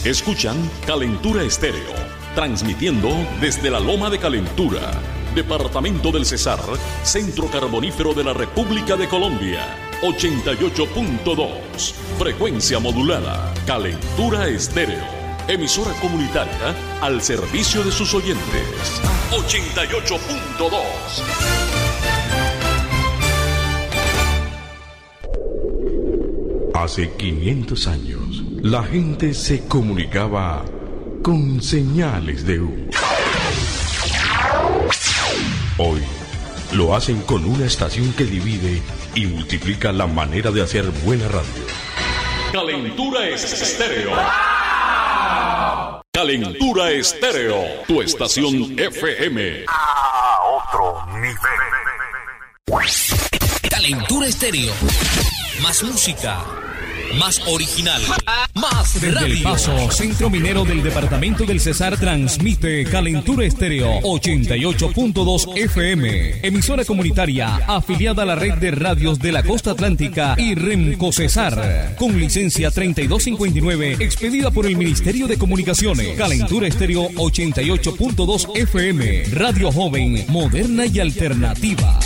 Escuchan Calentura Estéreo, transmitiendo desde la Loma de Calentura, Departamento del Cesar, Centro Carbonífero de la República de Colombia. 88.2, frecuencia modulada, Calentura Estéreo, emisora comunitaria al servicio de sus oyentes. 88.2. Hace 500 años, la gente se comunicaba con señales de humo. Hoy, lo hacen con una estación que divide y multiplica la manera de hacer buena radio. Calentura Estéreo. Calentura Estéreo, tu estación FM. A otro nivel. Calentura Estéreo. Más música. Más original, más desde radio. El Paso, Centro Minero del Departamento del Cesar, transmite Calentura Estéreo 88.2 FM, emisora comunitaria afiliada a la red de radios de la costa atlántica y Remco Cesar, con licencia 3259, expedida por el Ministerio de Comunicaciones. Calentura Estéreo 88.2 FM, radio joven, moderna y alternativa.